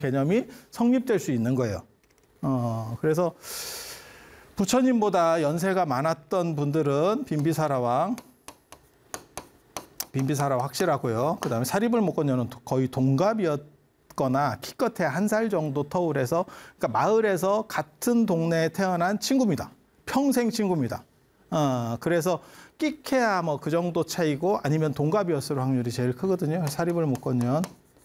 개념이 성립될 수 있는 거예요. 그래서 부처님보다 연세가 많았던 분들은 빈비사라왕 확실하고요. 그 다음에 사리불목건녀는 거의 동갑이었거나 키끝에 한 살 정도 터울해서, 그러니까 마을에서 같은 동네에 태어난 친구입니다. 평생 친구입니다. 그래서 끼케야 뭐 그 정도 차이고, 아니면 동갑이었을 확률이 제일 크거든요. 사리불목건녀.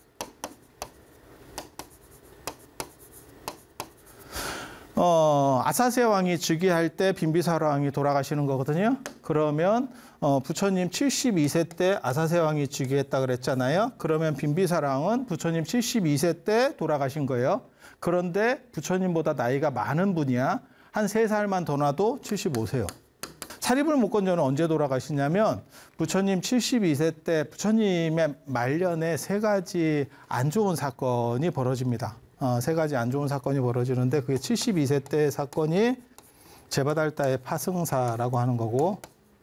아사세 왕이 즉위할 때 빈비사라 왕이 돌아가시는 거거든요. 그러면 부처님 72세 때 아사세 왕이 즉위했다 그랬잖아요. 그러면 빈비사라 왕은 부처님 72세 때 돌아가신 거예요. 그런데 부처님보다 나이가 많은 분이야. 한 3살만 더 놔도 75세요. 사리불목건녀는 언제 돌아가시냐면 부처님 72세 때 부처님의 말년에 3가지 안 좋은 사건이 벌어집니다. 3가지 안 좋은 사건이 벌어지는데, 그게 72세 때 사건이 제바달다의 파승사라고 하는 거고,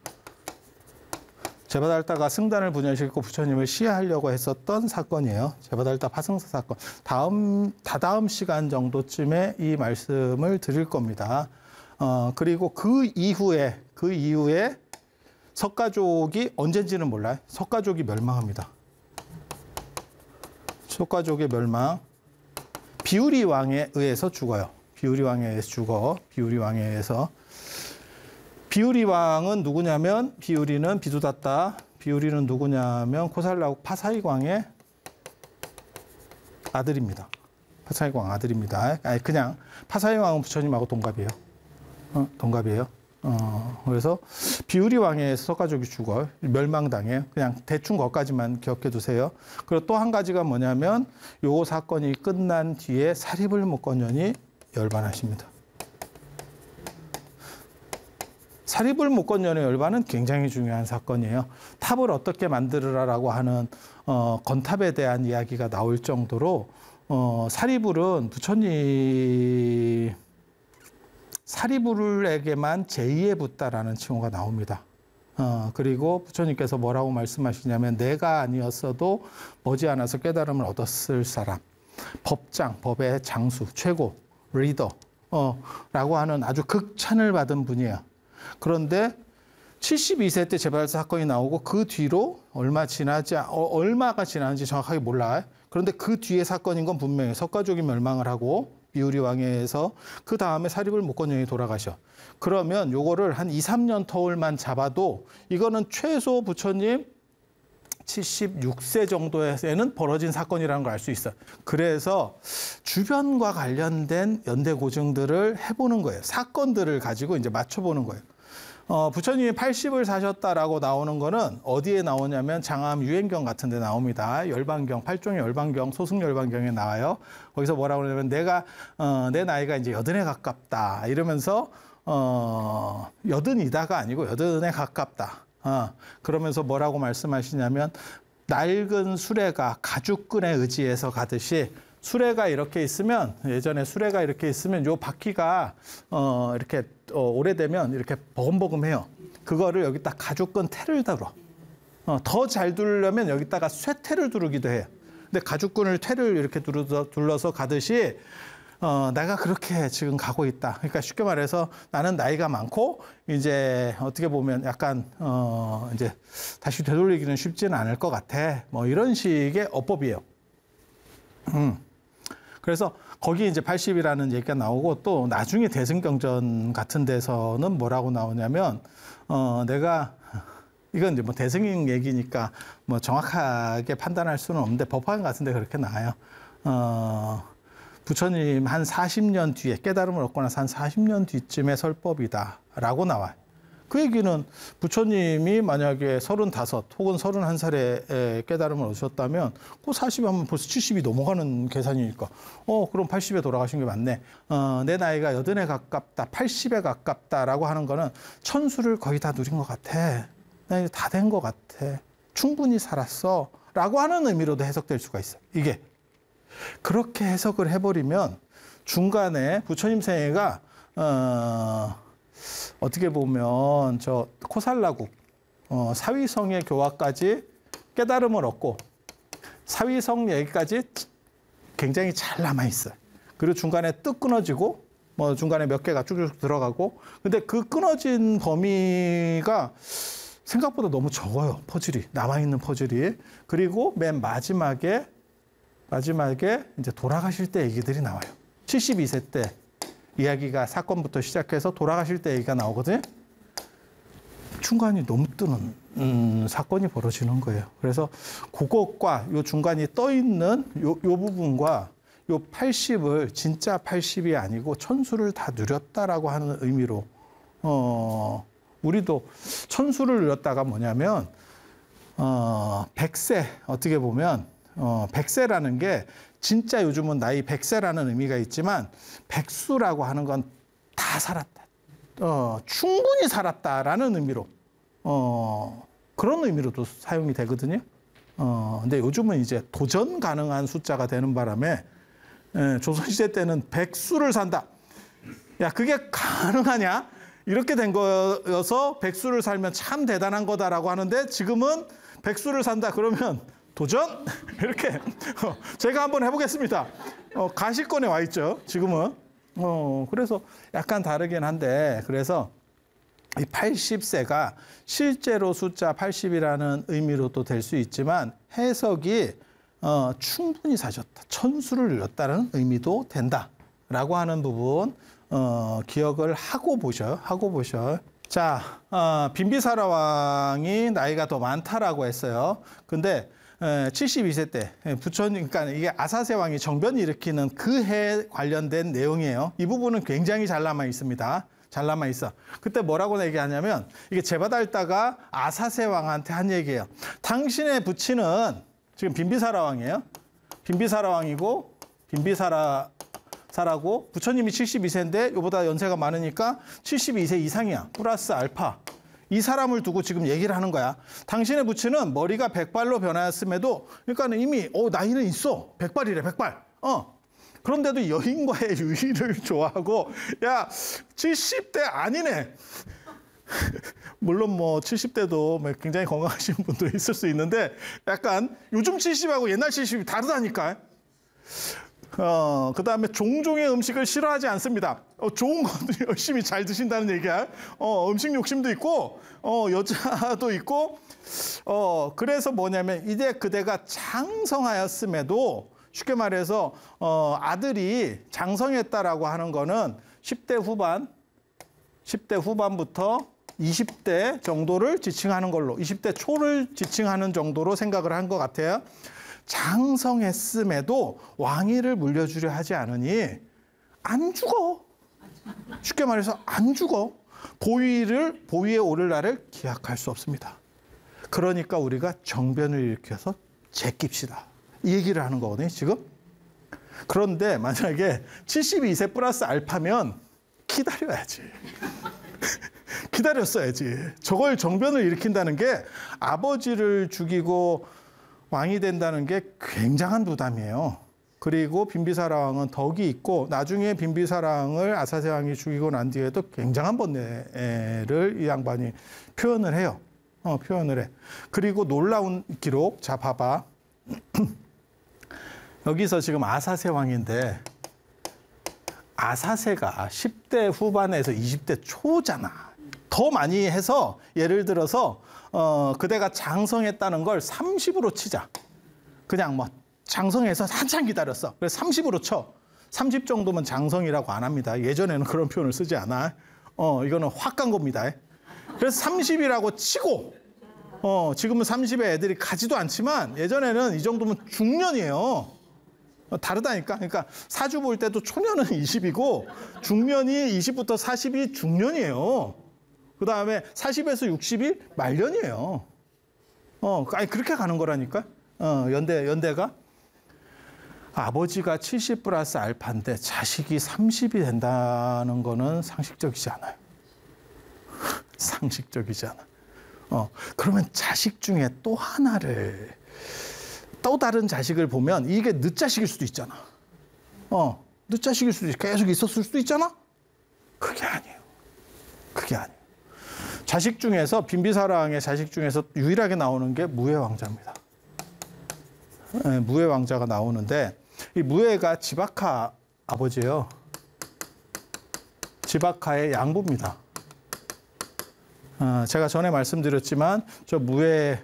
제바달다가 승단을 분열시키고 부처님을 시해하려고 했었던 사건이에요. 제바달다 파승사 사건. 다다음 시간 정도쯤에 이 말씀을 드릴 겁니다. 그리고 그 이후에 석가족이 언젠지는 몰라요. 석가족이 멸망합니다. 석가족의 멸망. 비우리 왕에 의해서 죽어요. 비우리 왕에 의해서 죽어. 비우리 왕에 의해서. 비우리 왕은 누구냐면, 비우리는 비두다tta. 비우리는 누구냐면 코살라국 파사익왕의 아들입니다. 파사익왕 아들입니다. 아니, 그냥 파사익왕은 부처님하고 동갑이에요. 동갑이에요. 그래서 비우리 왕에 의해서 석가족이 죽어요. 멸망당해요. 그냥 대충 거기까지만 기억해 두세요. 그리고 또 한 가지가 뭐냐면, 요 사건이 끝난 뒤에 사리불목건년이 열반하십니다. 사리불목건년의 열반은 굉장히 중요한 사건이에요. 탑을 어떻게 만들으라라고 하는 건탑에 대한 이야기가 나올 정도로 사리불은 사리불에게만 제2의 붓다라는 칭호가 나옵니다. 그리고 부처님께서 뭐라고 말씀하시냐면, 내가 아니었어도 머지않아서 깨달음을 얻었을 사람, 법장, 법의 장수, 최고, 리더, 라고 하는 아주 극찬을 받은 분이에요. 그런데 72세 때 제발 사건이 나오고, 그 뒤로 얼마가 지나는지 정확하게 몰라요. 그런데 그 뒤에 사건인 건 분명해요. 석가족이 멸망을 하고 비우리 왕에 의해서, 그 다음에 사리불목건년이 돌아가셔. 그러면 요거를 한 2, 3년 터울만 잡아도 이거는 최소 부처님 76세 정도에는 벌어진 사건이라는 걸 알 수 있어요. 그래서 주변과 관련된 연대고증들을 해보는 거예요. 사건들을 가지고 이제 맞춰보는 거예요. 부처님이 80을 사셨다라고 나오는 거는 어디에 나오냐면 장암 유행경 같은 데 나옵니다. 열반경, 8종의 열반경, 소승열반경에 나와요. 거기서 뭐라고 그러냐면, 내 나이가 이제 80에 가깝다. 이러면서, 80이다가 아니고 80에 가깝다. 그러면서 뭐라고 말씀하시냐면, 낡은 수레가 가죽끈에 의지해서 가듯이, 수레가 이렇게 있으면, 예전에 수레가 이렇게 있으면 요 바퀴가 이렇게 오래되면 이렇게 버금버금해요. 그거를 여기다 가죽끈 테를 달어. 더 잘 두르려면 여기다가 쇠테를 두르기도 해요. 근데 가죽끈을 테를 이렇게 둘러서 가듯이 내가 그렇게 지금 가고 있다. 그러니까 쉽게 말해서 나는 나이가 많고 이제 어떻게 보면 약간 이제 다시 되돌리기는 쉽지는 않을 것 같아. 뭐 이런 식의 어법이에요. 그래서 거기 이제 80이라는 얘기가 나오고, 또 나중에 대승경전 같은 데서는 뭐라고 나오냐면, 이건 이제 뭐 대승 얘기니까 뭐 정확하게 판단할 수는 없는데, 법화관 같은 데 그렇게 나와요. 부처님 한 40년 뒤에, 깨달음을 얻고 나서 한 40년 뒤쯤에 설법이다 라고 나와요. 그 얘기는 부처님이 만약에 35 혹은 31살에 깨달음을 얻으셨다면 그 40하면 벌써 70이 넘어가는 계산이니까 그럼 80에 돌아가신 게 맞네. 내 나이가 80에 가깝다, 80에 가깝다라고 하는 거는 천수를 거의 다 누린 것 같아. 나 이제 다 된 것 같아. 충분히 살았어. 라고 하는 의미로도 해석될 수가 있어요. 이게. 그렇게 해석을 해버리면 중간에 부처님 생애가 어떻게 보면 저 코살라국 사위성의 교화까지 깨달음을 얻고 사위성 얘기까지 굉장히 잘 남아있어요. 그리고 중간에 뚝 끊어지고 뭐 중간에 몇 개가 쭉쭉 들어가고 근데 그 끊어진 범위가 생각보다 너무 적어요. 퍼즐이 남아있는 퍼즐이. 그리고 맨 마지막에 이제 돌아가실 때 얘기들이 나와요. 72세 때 이야기가 사건부터 시작해서 돌아가실 때 얘기가 나오거든요. 중간이 너무 뜨는 사건이 벌어지는 거예요. 그래서 그것과 요 중간이 떠 있는 요 부분과 요 80을 진짜 80이 아니고 천수를 다 누렸다라고 하는 의미로 우리도 천수를 누렸다가 뭐냐면 100세 어떻게 보면 100세라는 게 진짜 요즘은 나이 100세라는 의미가 있지만 백수라고 하는 건 다 살았다. 충분히 살았다라는 의미로 그런 의미로도 사용이 되거든요. 근데 요즘은 이제 도전 가능한 숫자가 되는 바람에 조선시대 때는 백수를 산다. 야, 그게 가능하냐? 이렇게 된 거여서 백수를 살면 참 대단한 거다라고 하는데 지금은 백수를 산다 그러면 도전? 이렇게 제가 한번 해보겠습니다. 가시권에 와 있죠. 지금은. 그래서 약간 다르긴 한데 그래서 이 80세가 실제로 숫자 80이라는 의미로도 될 수 있지만 해석이 충분히 사셨다. 천수를 누렸다는 의미도 된다라고 하는 부분 기억을 하고 보셔. 자, 빈비사라 왕이 나이가 더 많다라고 했어요. 근데 72세 때 그러니까 이게 아사세 왕이 정변을 일으키는 그 해 관련된 내용이에요. 이 부분은 굉장히 잘 남아 있습니다. 잘 남아 있어. 그때 뭐라고 얘기하냐면 이게 제바다 읽다가 아사세 왕한테 한 얘기예요. 당신의 부친은 지금 빈비사라 왕이에요. 빈비사라 왕이고 빈비사라고 부처님이 72세인데 이보다 연세가 많으니까 72세 이상이야. 플러스 알파. 이 사람을 두고 지금 얘기를 하는 거야. 당신의 부친은 머리가 100발로 변하였음에도 그러니까 이미 나이는 있어. 100발이래 100발. 그런데도 여인과의 유희를 좋아하고 야 70대 아니네. 물론 뭐 70대도 굉장히 건강하신 분도 있을 수 있는데 약간 요즘 70하고 옛날 70이 다르다니까. 그다음에 종종의 음식을 싫어하지 않습니다. 좋은 것도 열심히 잘 드신다는 얘기야. 음식 욕심도 있고 여자도 있고 그래서 뭐냐면 이제 그대가 장성하였음에도 쉽게 말해서 아들이 장성했다라고 하는 거는 10대 후반부터 20대 정도를 지칭하는 걸로 20대 초를 지칭하는 정도로 생각을 한 것 같아요. 장성했음에도 왕위를 물려주려 하지 않으니 안 죽어. 쉽게 말해서 안 죽어. 보위에 오를 날을 기약할 수 없습니다. 그러니까 우리가 정변을 일으켜서 제낍시다. 이 얘기를 하는 거거든요, 지금. 그런데 만약에 72세 플러스 알파면 기다려야지. 기다렸어야지. 저걸 정변을 일으킨다는 게 아버지를 죽이고 왕이 된다는 게 굉장한 부담이에요. 그리고 빈비사라 왕은 덕이 있고 나중에 빈비사라 왕을 아사세 왕이 죽이고 난 뒤에도 굉장한 번뇌를 이 양반이 표현을 해요. 표현을 해. 그리고 놀라운 기록. 자, 봐봐. 여기서 지금 아사세 왕인데 아사세가 10대 후반에서 20대 초잖아. 더 많이 해서 예를 들어서 그대가 장성했다는 걸 30으로 치자. 그냥 뭐 장성해서 한참 기다렸어. 그래서 30으로 쳐. 30 정도면 장성이라고 안 합니다. 예전에는 그런 표현을 쓰지 않아. 이거는 확 간 겁니다. 그래서 30이라고 치고 지금은 30에 애들이 가지도 않지만 예전에는 이 정도면 중년이에요. 다르다니까. 그러니까 사주 볼 때도 초년은 20이고 중년이 20부터 40이 중년이에요. 그 다음에 40에서 60이 말년이에요. 아니 그렇게 가는 거라니까. 연대가 아버지가 70 플러스 알파인데 자식이 30이 된다는 거는 상식적이지 않아요. 상식적이지 않아. 그러면 자식 중에 또 하나를 또 다른 자식을 보면 이게 늦자식일 수도 있잖아. 늦자식일 수도 있고 계속 있었을 수도 있잖아. 그게 아니에요. 그게 아니에요. 자식 중에서 빈비사라 왕의 자식 중에서 유일하게 나오는 게 무해 왕자입니다. 무해 왕자가 나오는데 이 무해가 지박하 아버지예요. 지박하의 양부입니다. 제가 전에 말씀드렸지만 저 무해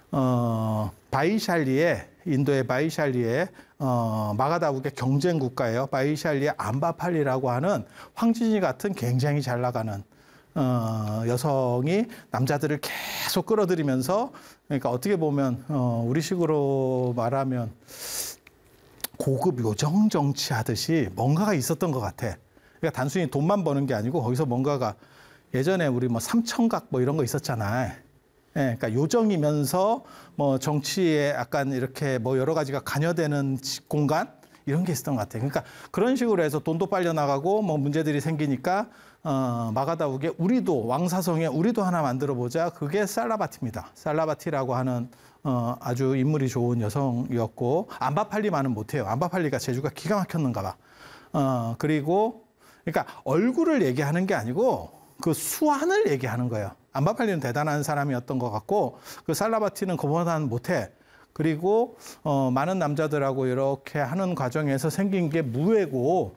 바이샬리에 인도의 바이샬리에 마가다국의 경쟁 국가예요. 바이샬리의 암바팔리라고 하는 황진이 같은 굉장히 잘 나가는 여성이 남자들을 계속 끌어들이면서 그러니까 어떻게 보면 우리식으로 말하면 고급 요정 정치 하듯이 뭔가가 있었던 것 같아. 그러니까 단순히 돈만 버는 게 아니고 거기서 뭔가가 예전에 우리 뭐 삼천각 뭐 이런 거 있었잖아요. 예, 그러니까 요정이면서 뭐 정치에 약간 이렇게 뭐 여러 가지가 관여되는 공간 이런 게 있었던 것 같아요. 그러니까 그런 식으로 해서 돈도 빨려 나가고 뭐 문제들이 생기니까 마가다욱에 우리도 왕사성에 우리도 하나 만들어 보자. 그게 살라바티입니다. 살라바티라고 하는 아주 인물이 좋은 여성이었고 암바팔리만은 못해요. 암바팔리가 재주가 기가 막혔는가 봐. 그리고 그러니까 얼굴을 얘기하는 게 아니고 그 수완을 얘기하는 거예요. 암바팔리는 대단한 사람이었던 것 같고 그 살라바티는 그보다는 못해. 그리고 많은 남자들하고 이렇게 하는 과정에서 생긴 게 무해고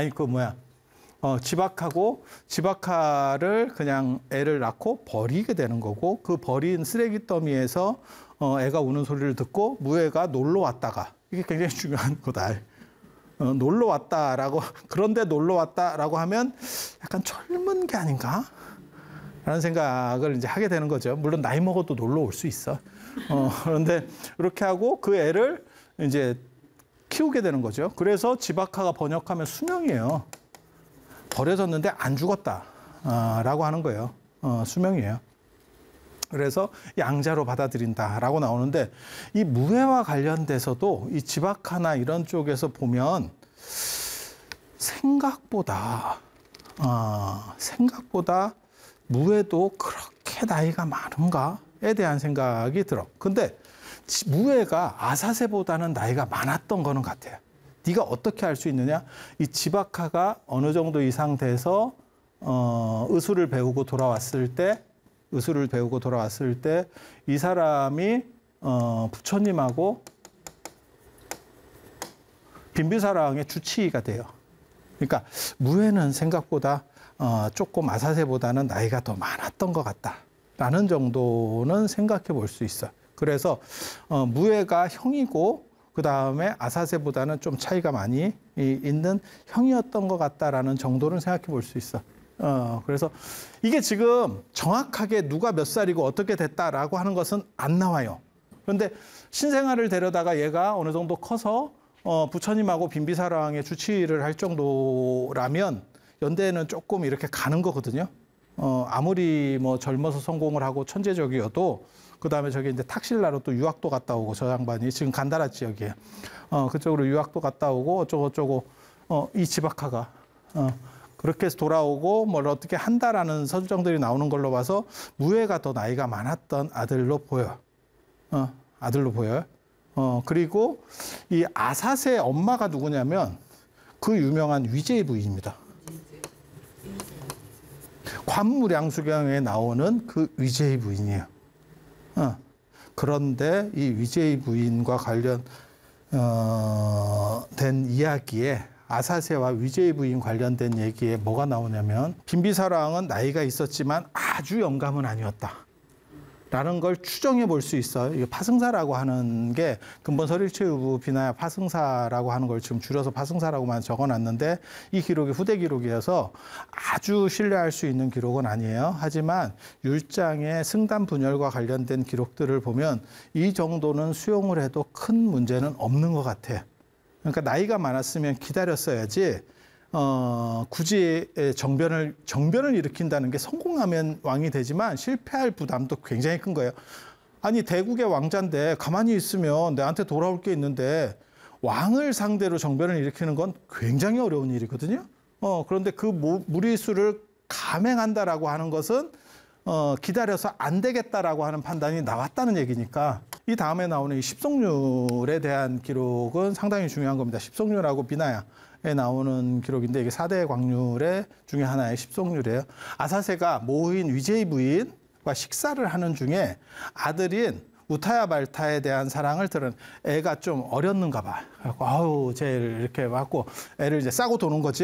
지박하고 지박하를 그냥 애를 낳고 버리게 되는 거고 그 버린 쓰레기 더미에서 애가 우는 소리를 듣고 무해가 놀러 왔다가 이게 굉장히 중요한 거다. 놀러 왔다라고 그런데 놀러 왔다라고 하면 약간 젊은 게 아닌가? 라는 생각을 이제 하게 되는 거죠. 물론 나이 먹어도 놀러 올 수 있어. 그런데 이렇게 하고 그 애를 이제 키우게 되는 거죠. 그래서 지박하가 번역하면 수명이에요. 버려졌는데 안 죽었다. 라고 하는 거예요. 수명이에요. 그래서 양자로 받아들인다라고 나오는데 이 무해와 관련돼서도 이 지박하나 이런 쪽에서 보면 생각보다 무해도 그렇게 나이가 많은가에 대한 생각이 들어. 근데 무해가 아사세보다는 나이가 많았던 거는 같아요. 네가 어떻게 알 수 있느냐? 이 지박하가 어느 정도 이상 돼서 의술을 배우고 돌아왔을 때 이 사람이 부처님하고 빈비사랑의 주치의가 돼요. 그러니까 무해는 생각보다 조금 아사세보다는 나이가 더 많았던 것 같다라는 정도는 생각해 볼 수 있어. 그래서 무해가 형이고 그 다음에 아사세보다는 좀 차이가 많이 있는 형이었던 것 같다라는 정도는 생각해 볼 수 있어. 그래서 이게 지금 정확하게 누가 몇 살이고 어떻게 됐다라고 하는 것은 안 나와요. 그런데 신생아를 데려다가 얘가 어느 정도 커서 부처님하고 빈비사랑의 주치의를 할 정도라면 연대에는 조금 이렇게 가는 거거든요. 아무리 뭐 젊어서 성공을 하고 천재적이어도 그 다음에 저기 이제 탁실라로 또 유학도 갔다 오고 저 양반이 지금 간다라 지역이에요. 그쪽으로 유학도 갔다 오고 어쩌고저쩌고 이 지박하가 그렇게 해서 돌아오고 뭘 어떻게 한다라는 서술정들이 나오는 걸로 봐서 무해가 더 나이가 많았던 아들로 보여. 아들로 보여요. 그리고 이 아사세의 엄마가 누구냐면 그 유명한 위제의 부인입니다. 관무량수경에 나오는 그 위제의 부인이에요. 그런데 이 위제의 부인과 관련된 이야기에 아사세와 위제의 부인 관련된 얘기에 뭐가 나오냐면 빈비사랑은 나이가 있었지만 아주 영감은 아니었다. 라는 걸 추정해 볼 수 있어요. 이게 파승사라고 하는 게 근본 설일체유부 비나야 파승사라고 하는 걸 지금 줄여서 파승사라고만 적어놨는데 이 기록이 후대 기록이어서 아주 신뢰할 수 있는 기록은 아니에요. 하지만 율장의 승단 분열과 관련된 기록들을 보면 이 정도는 수용을 해도 큰 문제는 없는 것 같아요. 그러니까 나이가 많았으면 기다렸어야지 굳이 정변을 일으킨다는 게 성공하면 왕이 되지만 실패할 부담도 굉장히 큰 거예요. 아니 대국의 왕자인데 가만히 있으면 내한테 돌아올 게 있는데 왕을 상대로 정변을 일으키는 건 굉장히 어려운 일이거든요. 그런데 그 무리수를 감행한다라고 하는 것은 기다려서 안 되겠다라고 하는 판단이 나왔다는 얘기니까 이 다음에 나오는 이 십송률에 대한 기록은 상당히 중요한 겁니다. 십송률하고 비나야에 나오는 기록인데 이게 4대 광률의 중에 하나의 십송률이에요. 아사세가 모인 위제의 부인과 식사를 하는 중에 아들인 우타야 말타에 대한 사랑을 들은 애가 좀 어렸는가 봐. 그래갖고 아우 쟤를 이렇게 맞고 애를 이제 싸고 도는 거지.